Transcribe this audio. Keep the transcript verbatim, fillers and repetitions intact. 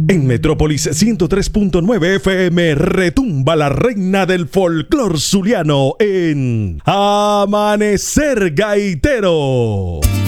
En Metrópolis ciento tres punto nueve F M retumba la reina del folclor zuliano en Amanecer Gaitero.